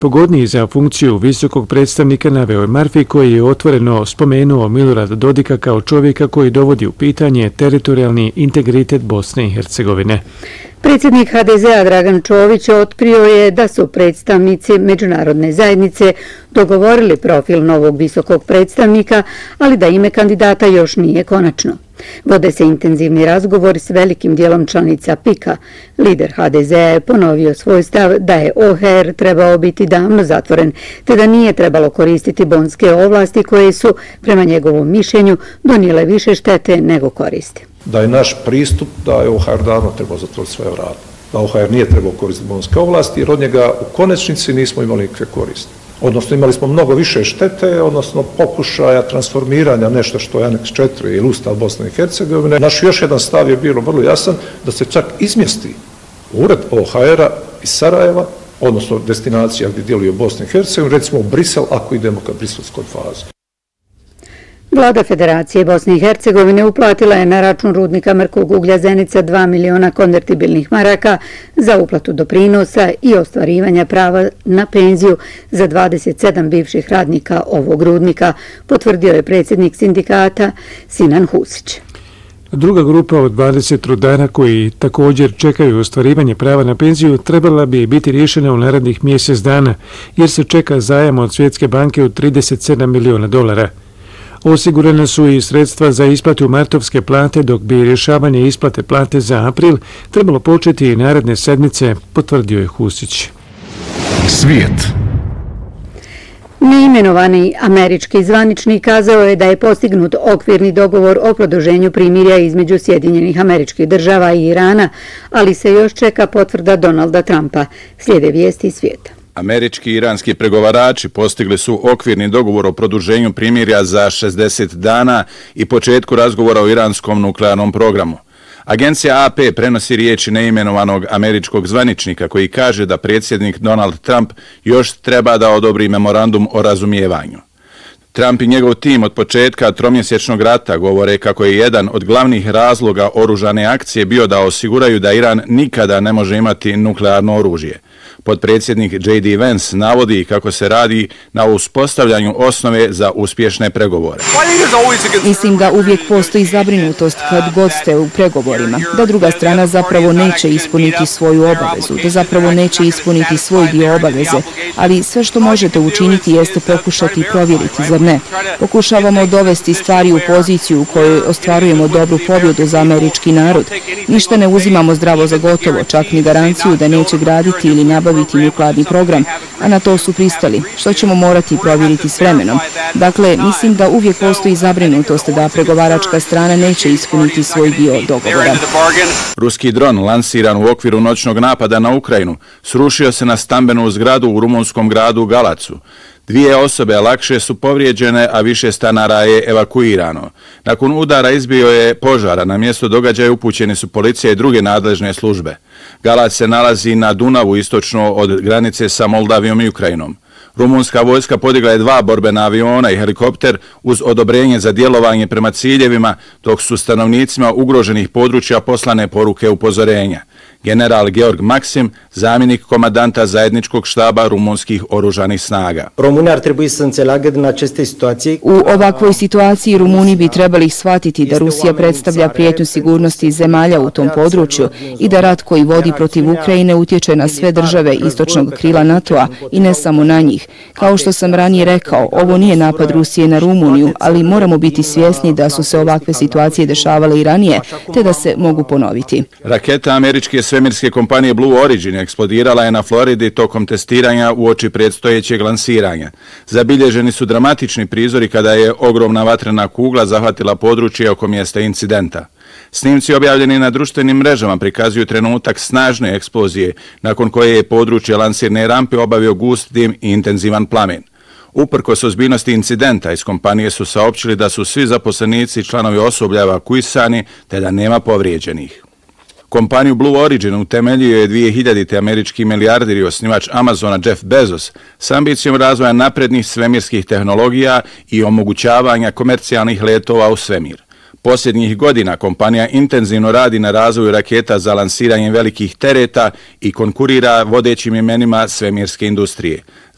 Pogodniji za funkciju visokog predstavnika naveo je Murphy, koji je otvoreno spomenuo Milorada Dodika kao čovjeka koji dovodi u pitanje teritorijalni integritet Bosne i Hercegovine. Predsjednik HDZ-a Dragan Čović otkrio je da su predstavnici međunarodne zajednice dogovorili profil novog visokog predstavnika, ali da ime kandidata još nije konačno. Vode se intenzivni razgovori s velikim dijelom članica PIK-a. Lider HDZ-a je ponovio svoj stav da je OHR trebao biti davno zatvoren, te da nije trebalo koristiti bonske ovlasti koje su, prema njegovom mišljenju, donijele više štete nego koristi. Da je naš pristup da je OHR davno trebao zatvoriti svoje vrata. Da OHR nije trebao koristiti bonske ovlasti jer od njega u konačnici nismo imali nikakve koristi. Odnosno imali smo mnogo više štete, odnosno pokušaja transformiranja nešto što je Aneks 4 ili Ustav Bosne i Hercegovine. Naš još jedan stav je bilo vrlo jasan da se čak izmjesti ured OHR-a iz Sarajeva, odnosno destinacija gdje djeluju Bosne i Hercegovine, recimo u Brisel ako idemo ka briselskoj fazi. Vlada Federacije Bosne i Hercegovine uplatila je na račun rudnika mrkog uglja Zenica 2 miliona konvertibilnih maraka za uplatu doprinosa i ostvarivanja prava na penziju za 27 bivših radnika ovog rudnika, potvrdio je predsjednik sindikata Sinan Husić. Druga grupa od 20 rudara koji također čekaju ostvarivanje prava na penziju trebala bi biti riješena u narednih mjesec dana, jer se čeka zajam od Svjetske banke od $37 miliona. Osigurane su i sredstva za isplatu martovske plate, dok bi rješavanje isplate plate za april trebalo početi i naredne sedmice, potvrdio je Husić. Svijet. Neimenovani američki zvaničnik kazao je da je postignut okvirni dogovor o produženju primirja između Sjedinjenih Američkih Država i Irana, ali se još čeka potvrda Donalda Trumpa. Slijede vijesti iz svijeta. Američki i iranski pregovarači postigli su okvirni dogovor o produženju primirja za 60 dana i početku razgovora o iranskom nuklearnom programu. Agencija AP prenosi riječi neimenovanog američkog zvaničnika koji kaže da predsjednik Donald Trump još treba da odobri memorandum o razumijevanju. Trump i njegov tim od početka tromjesečnog rata govore kako je jedan od glavnih razloga oružane akcije bio da osiguraju da Iran nikada ne može imati nuklearno oružje. Potpredsjednik J.D. Vance navodi kako se radi na uspostavljanju osnove za uspješne pregovore. Mislim da uvijek postoji zabrinutost kad god ste u pregovorima, da druga strana zapravo neće ispuniti svoju obavezu, da zapravo neće ispuniti svoj dio obaveze, ali sve što možete učiniti jeste pokušati provjeriti, zar ne? Pokušavamo dovesti stvari u poziciju u kojoj ostvarujemo dobru pobjedu za američki narod. Ništa ne uzimamo zdravo za gotovo, čak ni garanciju da neće graditi ili nabaviti nuklearni program, a na to su pristali, što ćemo morati provjeriti s vremenom. Dakle, mislim da uvijek postoji zabrinutost da pregovaračka strana neće ispuniti svoj dio dogovora. Ruski dron lansiran u okviru noćnog napada na Ukrajinu srušio se na stambenu zgradu u rumunskom gradu Galacu. 2 osobe lakše su povrijeđene, a više stanara je evakuirano. Nakon udara izbio je požar, a na mjesto događaja upućeni su policija i druge nadležne službe. Galac se nalazi na Dunavu istočno od granice sa Moldavijom i Ukrajinom. Rumunska vojska podigla je 2 borbena aviona i helikopter uz odobrenje za djelovanje prema ciljevima, dok su stanovnicima ugroženih područja poslane poruke upozorenja. General Georg Maksim, zamjenik komandanta zajedničkog štaba rumunskih oružanih snaga. U ovakvoj situaciji Rumuni bi trebali shvatiti da Rusija predstavlja prijetnju sigurnosti zemalja u tom području i da rat koji vodi protiv Ukrajine utječe na sve države istočnog krila NATO-a i ne samo na njih. Kao što sam ranije rekao, ovo nije napad Rusije na Rumuniju, ali moramo biti svjesni da su se ovakve situacije dešavale i ranije, te da se mogu ponoviti. Raketa američke svemirske kompanije Blue Origin eksplodirala je na Floridi tokom testiranja uoči predstojećeg lansiranja. Zabilježeni su dramatični prizori kada je ogromna vatrena kugla zahvatila područje oko mjesta incidenta. Snimci objavljeni na društvenim mrežama prikazuju trenutak snažne eksplozije, nakon koje je područje lansirne rampe obavio gust dim i intenzivan plamen. Uprkos ozbiljnosti incidenta, iz kompanije su saopćili da su svi zaposlenici i članovi osoblja evakuisani te da nema povrijeđenih. Kompaniju Blue Origin utemeljio je 2000. američki milijarder i osnivač Amazona Jeff Bezos s ambicijom razvoja naprednih svemirskih tehnologija i omogućavanja komercijalnih letova u svemir. Posljednjih godina kompanija intenzivno radi na razvoju raketa za lansiranje velikih tereta i konkurira vodećim imenima svemirske industrije.